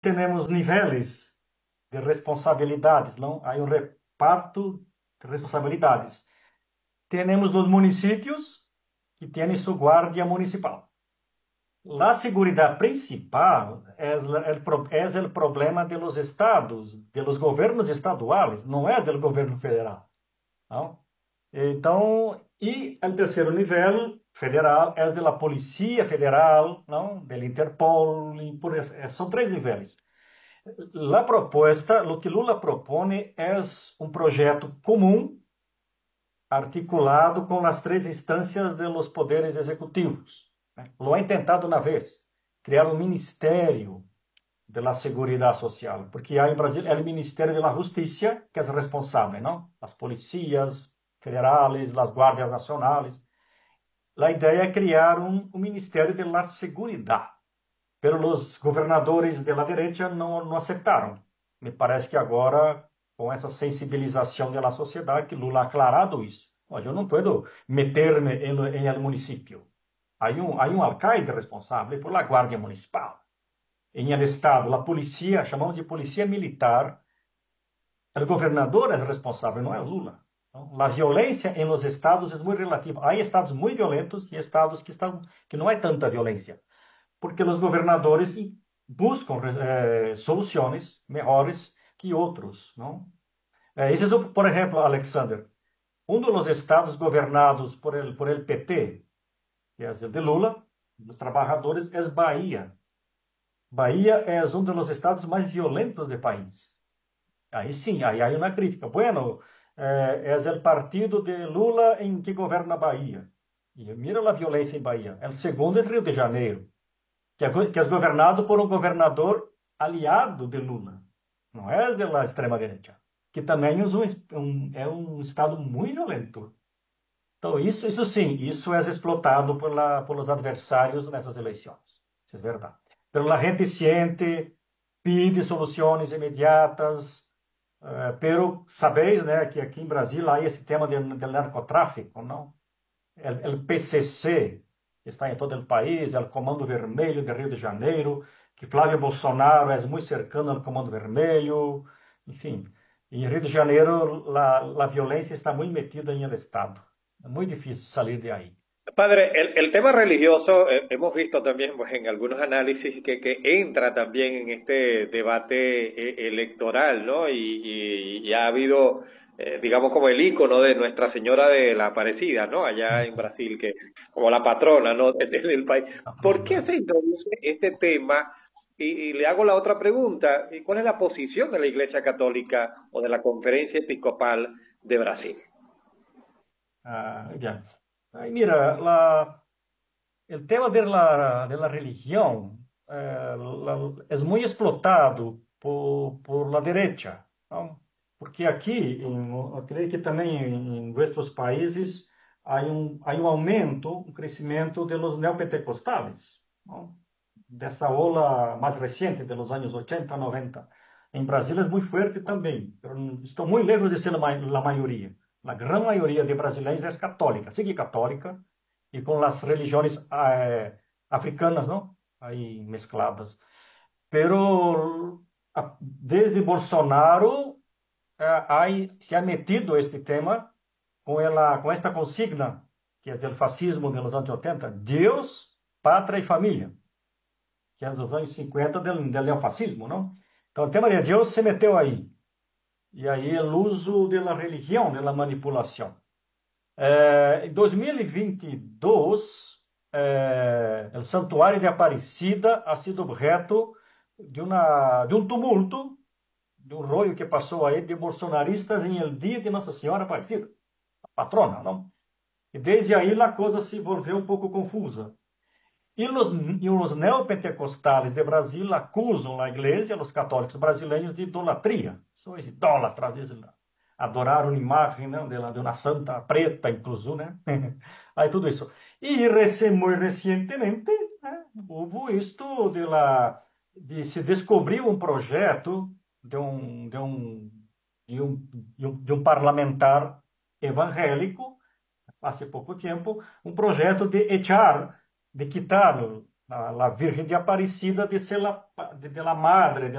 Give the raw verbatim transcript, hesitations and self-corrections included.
temos níveis de responsabilidades, não? Há um reparto de responsabilidades. Temos os municípios que têm sua guarda municipal. A seguridade principal é o, é o problema de los estados, de los governos estaduais, não é do governo federal. Não? Então, e o terceiro nível federal é da Polícia Federal, não? Do Interpol, e por, são três níveis. A proposta, o que Lula propõe é um projeto comum articulado com as três instâncias dos poderes executivos. Lo ha intentado uma vez, criar um Ministério da Seguridade Social, porque há em Brasil é o Ministério da Justiça que é responsável, não? As polícias federais, as guardas nacionais. A ideia é criar um, um Ministério da Seguridade, mas os governadores da direita não, não aceitaram. Me parece que agora, com essa sensibilização da sociedade, que Lula ha aclarado isso. Mas eu não posso meter-me em, em el município. Há um, há um alcaide responsável por la Guardia Municipal. Em el Estado, a polícia, chamamos de polícia militar, o governador é responsável, não é Lula. Então, a violência em los estados é muito relativa. Há estados muito violentos e estados que, estão, que não é tanta violência, porque os governadores buscam eh, soluções melhores que outros. Não? Eh, esse é, por exemplo, Alexander, um dos estados governados por el, por el P T, que é o de Lula, dos trabalhadores, é Bahia. Bahia é um dos estados mais violentos do país. Aí sim, aí há uma crítica. Bueno, eh, é o partido de Lula em que governa Bahia. E mira a violência em Bahia. O segundo é Rio de Janeiro, que é, que é governado por um governador aliado de Lula. Não é da extrema-direita. Que também é um, um, é um estado muito violento. Então, isso, isso sim, isso é explotado pela, pelos adversários nessas eleições. Isso é verdade. Pero a gente siente, pede soluções imediatas, uh, pero sabeis, né, que aqui em Brasil há esse tema do narcotráfico, não? O P C C, que está em todo o país, é o Comando Vermelho de Rio de Janeiro, que Flávio Bolsonaro é muito cercano ao Comando Vermelho, enfim. Em Rio de Janeiro, a, a violência está muito metida em el Estado. Es muy difícil salir de ahí. Padre, el, el tema religioso, eh, hemos visto también pues, en algunos análisis que, que entra también en este debate eh, electoral, ¿no? Y, y, y ha habido, eh, digamos, como el ícono de Nuestra Señora de la Aparecida, ¿no? Allá en Brasil, que es como la patrona, ¿no? del país. ¿Por qué se introduce este tema? Y, y le hago la otra pregunta, ¿cuál es la posición de la Iglesia Católica o de la Conferencia Episcopal de Brasil? Ah, ya. Ay, mira, la, el tema de la, de la religión eh, la, es muy explotado por, por la derecha, ¿no? Porque aqui, em, eu creio que também em, em nuestros países, há um, há um aumento, um crescimento de los neopentecostais, ¿no? Dessa ola mais recente, dos anos oitenta, noventa. Em Brasil é muito forte também, mas estou muito lejos de ser a maioria. A grande maioria de brasileiros é católica, sigue católica, e com as religiões eh, africanas, não? Aí mescladas. Pero a, desde Bolsonaro eh, aí se ha metido este tema com ela, com esta consigna que é do fascismo dos anos oitenta, Deus, pátria e família, que é dos anos cinquenta do, do neofascismo, não? Então o tema de Deus se meteu aí. E aí o uso da religião, da manipulação. Eh, em dois mil e vinte e dois, eh, o Santuário de Aparecida ha sido objeto de, uma, de um tumulto, de um rollo que passou aí de bolsonaristas em el dia de Nossa Senhora Aparecida, a patrona, não? E desde aí a coisa se volveu um pouco confusa. E os, e os neopentecostais de Brasil acusam a igreja, os católicos brasileiros, de idolatria. São idólatras, eles adoraram uma imagem, né, de uma santa preta, incluso, né? Aí tudo isso. E muito recentemente, né, houve isto de, la, de se descobrir um projeto de um, de um, de um, de um, de um parlamentar evangélico, há pouco tempo, um projeto de echar, de quitar a, a Virgem de Aparecida de ser la, de, de la madre, de